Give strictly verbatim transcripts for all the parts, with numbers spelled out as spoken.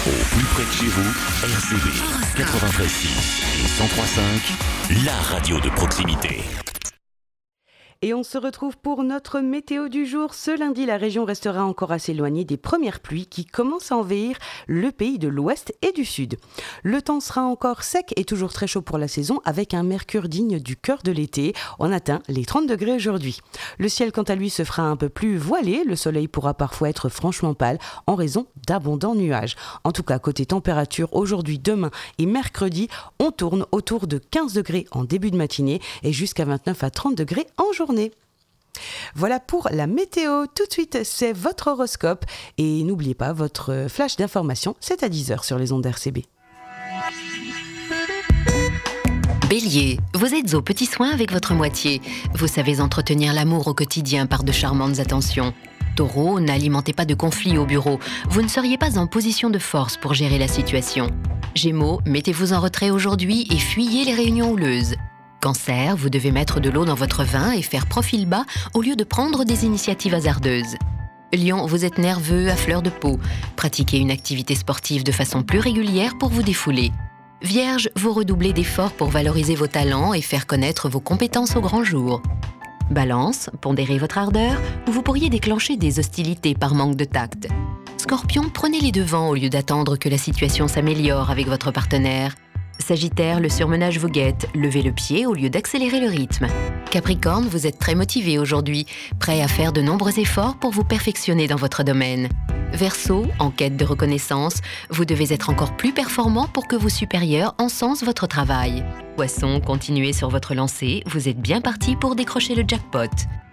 Au plus près de chez vous, R C B quatre-vingt-treize six et cent trois cinq, la radio de proximité. Et on se retrouve pour notre météo du jour. Ce lundi, la région restera encore assez éloignée des premières pluies qui commencent à envahir le pays de l'ouest et du sud. Le temps sera encore sec et toujours très chaud pour la saison avec un mercure digne du cœur de l'été. On atteint les trente degrés aujourd'hui. Le ciel, quant à lui, se fera un peu plus voilé. Le soleil pourra parfois être franchement pâle en raison d'abondants nuages. En tout cas, côté température, aujourd'hui, demain et mercredi, on tourne autour de quinze degrés en début de matinée et jusqu'à vingt-neuf à trente degrés en journée. Voilà pour la météo. Tout de suite, c'est votre horoscope. Et n'oubliez pas, votre flash d'information, c'est à dix heures sur les ondes R C B. Bélier, vous êtes aux petits soins avec votre moitié. Vous savez entretenir l'amour au quotidien par de charmantes attentions. Taureau, n'alimentez pas de conflits au bureau. Vous ne seriez pas en position de force pour gérer la situation. Gémeaux, mettez-vous en retrait aujourd'hui et fuyez les réunions houleuses. Cancer, vous devez mettre de l'eau dans votre vin et faire profil bas au lieu de prendre des initiatives hasardeuses. Lion, vous êtes nerveux, à fleur de peau. Pratiquez une activité sportive de façon plus régulière pour vous défouler. Vierge, vous redoublez d'efforts pour valoriser vos talents et faire connaître vos compétences au grand jour. Balance, pondérez votre ardeur ou vous pourriez déclencher des hostilités par manque de tact. Scorpion, prenez les devants au lieu d'attendre que la situation s'améliore avec votre partenaire. Sagittaire, le surmenage vous guette, levez le pied au lieu d'accélérer le rythme. Capricorne, vous êtes très motivé aujourd'hui, prêt à faire de nombreux efforts pour vous perfectionner dans votre domaine. Verseau, en quête de reconnaissance, vous devez être encore plus performant pour que vos supérieurs encensent votre travail. Poisson, continuez sur votre lancée, vous êtes bien parti pour décrocher le jackpot.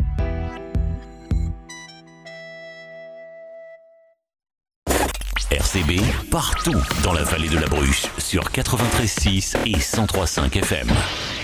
R C B, partout dans la vallée de la Bruche, sur quatre-vingt-treize six et cent trois cinq F M.